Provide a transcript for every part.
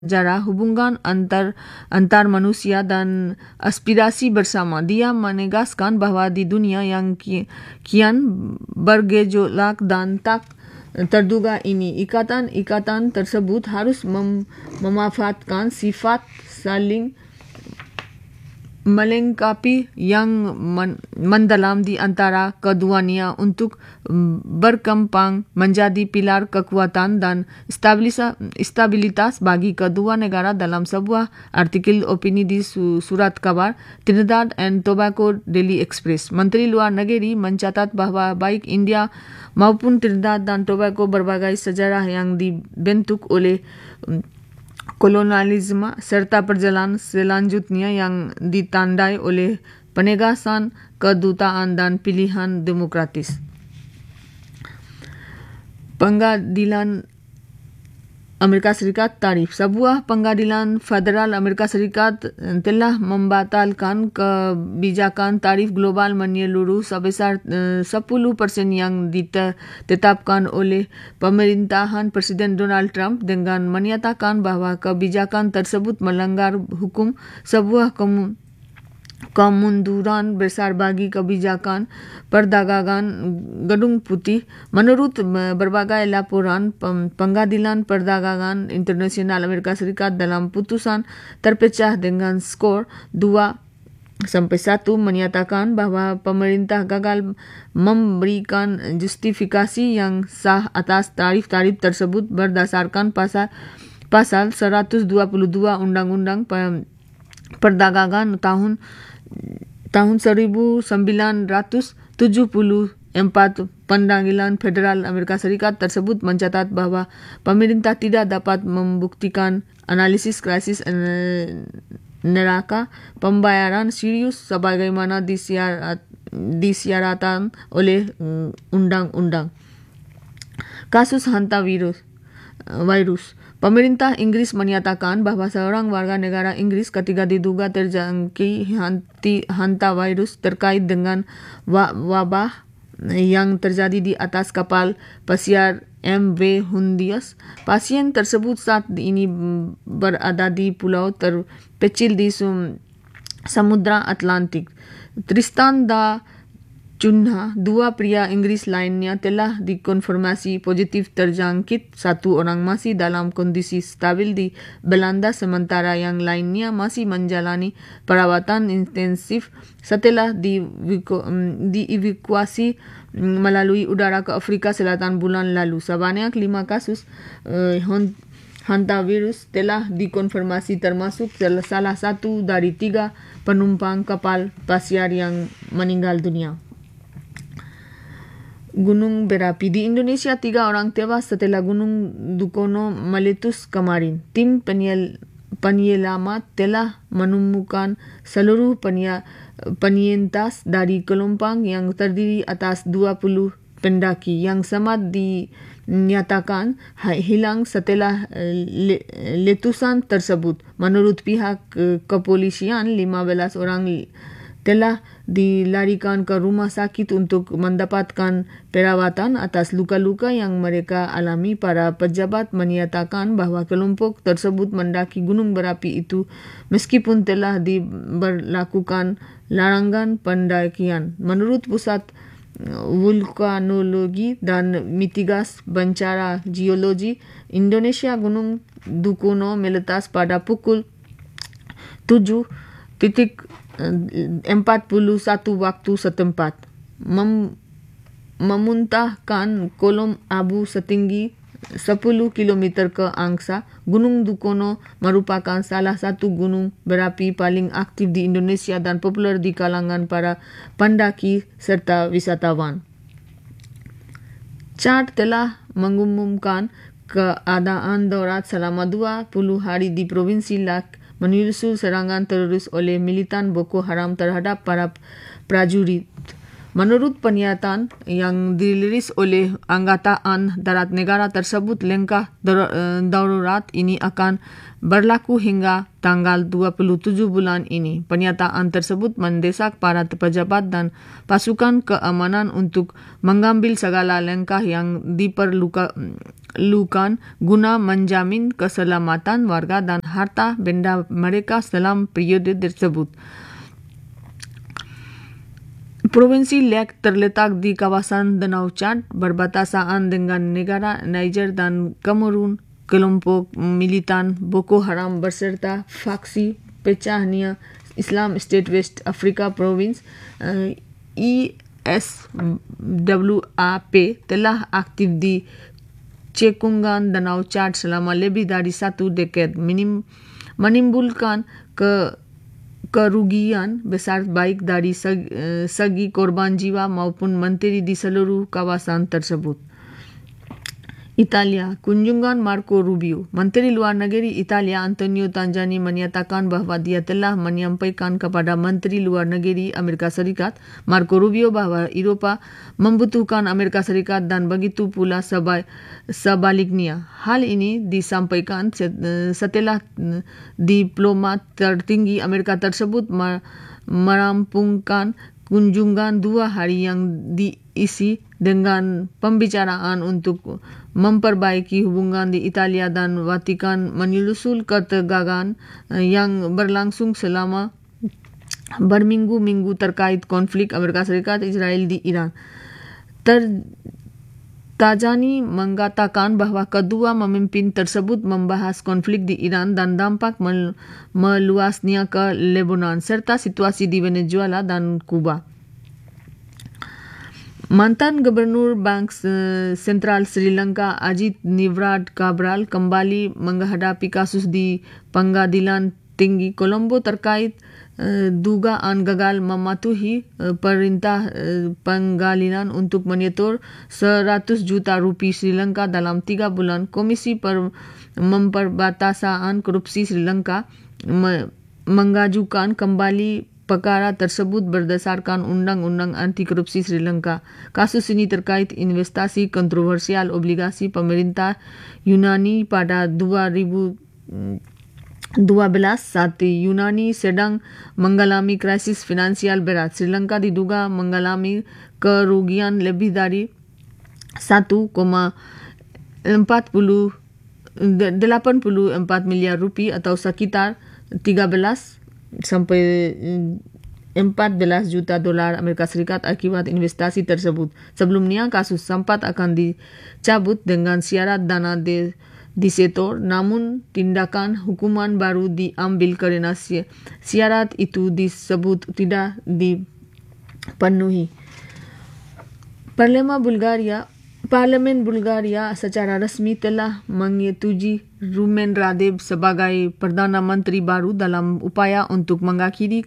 sejarah hubungan antar manusia dan aspirasi bersama. Dia menegaskan bahwa di dunia yang kian bergejolak dan tak terduga ini, ikatan-ikatan tersebut harus memanfaatkan sifat saling melengkapi yang mendalam di antara keduanya untuk berkembang menjadi pilar kekuatan dan stabilitas bagi kedua negara. Dalam sebuah artikel opini di surat kabar Trinidad and Tobago Daily Express, Menteri Luar Negeri mencatat bahwa baik India maupun Trinidad dan Tobago berbagai sejarah yang dibentuk oleh kolonialisme serta perjalanan selanjutnya yang ditandai oleh penegasan kedutaan dan pilihan demokratis. Pengadilan Amerika Serikat tarif. Sebuah pengadilan federal Amerika Serikat telah membatalkan kebijakan tarif global menyeluruh sebesar 10% yang ditetapkan oleh pemerintahan Presiden Donald Trump dengan menyatakan bahwa kebijakan tersebut melanggar hukum. Sebuah kemunduran besar bagi kebijakan perdagangan Gedung Putih. Menurut berbagai laporan, Pengadilan Perdagangan Internasional Amerika Serikat dalam putusan terpecah dengan skor 2-1 menyatakan bahwa pemerintah gagal memberikan justifikasi yang sah atas tarif-tarif tersebut berdasarkan pasal 122 Undang-Undang Perdagangan tahun 1974. Pengadilan Federal Amerika Serikat tersebut mencatat bahwa pemerintah tidak dapat membuktikan analisis krisis neraca pembayaran serius sebagaimana disyaratkan oleh undang-undang. Kasus hantavirus. Pemerintah Inggris menyatakan bahwa seorang warga negara Inggris ketiga diduga terjangkit hantavirus terkait dengan wabah yang terjadi di atas kapal pesiar MV Honduras. Pasien tersebut saat ini berada di pulau terpencil di Samudra Atlantik. Tristan da Cunha, dua pria Inggris lainnya telah dikonfirmasi positif terjangkit. Satu orang masih dalam kondisi stabil di Belanda, sementara yang lainnya masih menjalani perawatan intensif setelah dievakuasi melalui udara ke Afrika Selatan bulan lalu. Sebanyak 5 kasus hantavirus telah dikonfirmasi, termasuk salah satu dari 3 penumpang kapal pesiar yang meninggal dunia. Gunung berapi di Indonesia, 3 orang tewas setelah Gunung Dukono meletus kemarin. Tim penyelamat telah menemukan seluruh penyintas dari kelompok yang terdiri atas 20 pendaki yang sempat dinyatakan hilang setelah letusan tersebut. Menurut pihak kepolisian, 15 orang telah dilarikan ke rumah sakit untuk mendapatkan perawatan atas luka-luka yang mereka alami. Para pejabat menyatakan bahwa kelompok tersebut mendaki gunung berapi itu meskipun telah diberlakukan larangan pendakian. Menurut Pusat Vulkanologi dan Mitigasi Bencana Geologi Indonesia, Gunung Dukono meletus pada pukul 7.41 waktu setempat, memuntahkan kolom abu setinggi 10 km ke angkasa. Gunung Dukono merupakan salah satu gunung berapi paling aktif di Indonesia dan populer di kalangan para pendaki serta wisatawan. Chad telah mengumumkan keadaan darurat selama 20 hari di Provinsi Lak menyusul serangan teroris oleh militan Boko Haram terhadap para prajurit. Menurut pernyataan yang dirilis oleh Angkatan Darat negara tersebut, langkah darurat ini akan berlaku hingga tanggal 27 bulan ini. Pernyataan tersebut mendesak para pejabat dan pasukan keamanan untuk mengambil segala langkah yang diperlukan guna menjamin keselamatan warga dan harta benda mereka dalam periode tersebut. Provinsi Lek terletak di kawasan Danau Chad, berbatasan dengan negara Niger dan Kamerun. Kelompok militan Boko Haram berserta faksi pecahnya Islam State West Africa Province ISWAP telah aktif di cekungan Danau Chad selama lebih dari 1 dekade, menimbulkan kerugian besar baik dari segi korban jiwa maupun menteri di seluruh kawasan tersebut. Italia, kunjungan Marco Rubio. Menteri Luar Negeri Italia Antonio Tajani menyatakan bahawa dia telah menyampaikan kepada Menteri Luar Negeri Amerika Serikat Marco Rubio bahawa Eropah membutuhkan Amerika Serikat dan begitu pula sebaliknya. Hal ini disampaikan setelah diplomat tertinggi Amerika tersebut merampungkan kunjungan 2 hari yang diisi dengan pembicaraan untuk memperbaiki hubungan di Italia dan Vatikan menyusul ketegangan yang berlangsung selama berminggu-minggu terkait konflik Amerika Serikat Israel di Iran. Tajani mengatakan bahawa kedua pemimpin tersebut membahas konflik di Iran dan dampak meluasnya ke Lebanon serta situasi di Venezuela dan Kuba. Mantan Gubernur Bank Sentral Sri Lanka Ajit Nivrad Cabral kembali menghadapi kasus di Pengadilan Tinggi Colombo terkait dugaan gagal mematuhi perintah pengadilan untuk menyetor 100 juta rupiah Sri Lanka dalam 3 bulan. Komisi Pemberantasan Korupsi Sri Lanka mengajukan kembali perkara tersebut berdasarkan Undang-Undang Anti Korupsi Sri Lanka. Kasus ini terkait investasi kontroversial obligasi pemerintah Yunani pada 2012 saat Yunani sedang mengalami krisis finansial berat. Sri Lanka diduga mengalami kerugian lebih dari 1,84 miliar rupiah atau sekitar 13 sampai 14 juta dolar Amerika Serikat akibat investasi tersebut. Sebelumnya kasus sempat akan dicabut dengan syarat dana disetor, namun tindakan hukuman baru diambil kerana syarat itu disebut tidak dipenuhi. Parlimen Bulgaria secara rasmi telah menyetujui Rumen Radev sebagai Perdana Menteri baru dalam upaya untuk mengakhiri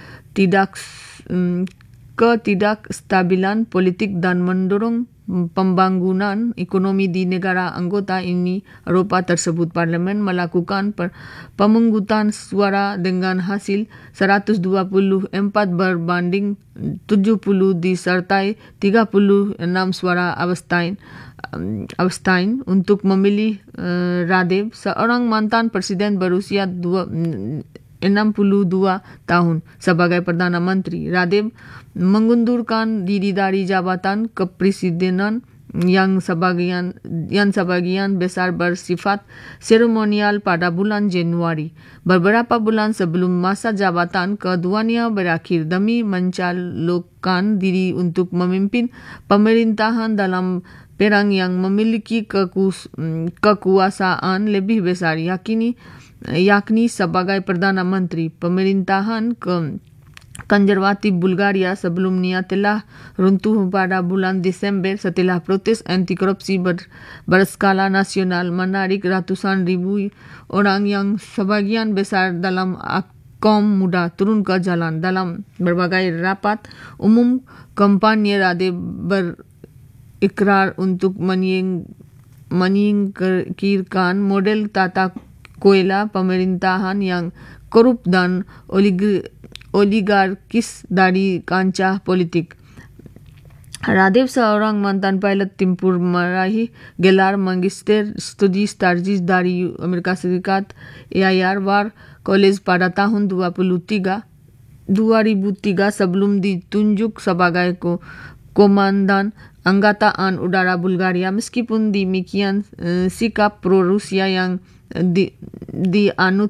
ketidakstabilan politik dan mendorong pembangunan ekonomi di negara anggota Uni Eropah tersebut. Parlimen melakukan pemungutan suara dengan hasil 124 berbanding 70 disertai 36 suara abstain untuk memilih Radev, seorang mantan presiden berusia 62 tahun sebagai Perdana Menteri. Radev mengundurkan diri dari jabatan kepresidenan yang sebagian besar bersifat seremonial pada bulan Januari. Beberapa bulan sebelum masa jabatan keduanya berakhir demi mencalonkan diri untuk memimpin pemerintahan dalam perang yang memiliki kekuasaan lebih besar, yakni sebagai Perdana Menteri. Pemerintahan konservatif Bulgaria sebelumnya telah runtuh pada bulan Desember setelah protes anti korupsi berskala nasional menarik ratusan ribu orang yang sebagian besar dalam kaum muda turun ke jalan. Dalam berbagai rapat umum kampanye, Radev berikrar untuk menyingkirkan model tata kelola pemerintahan yang korup dan oligarkis dari kancah politik. Radhev seorang mantan pilot tempur meraih gelar Magister Studi Sarjana dari Amerika Serikat Air War College pada tahun 2003 sebelum ditunjuk sebagai komandan Angkatan Udara Bulgaria. Meskipun demikian, sikap pro-Rusia yang dianut